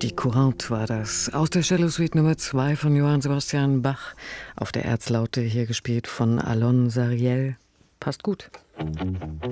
Die Courante war das. Aus der Cello-Suite Nummer 2 von Johann Sebastian Bach. Auf der Erzlaute hier gespielt von Alon Sariel. Passt gut.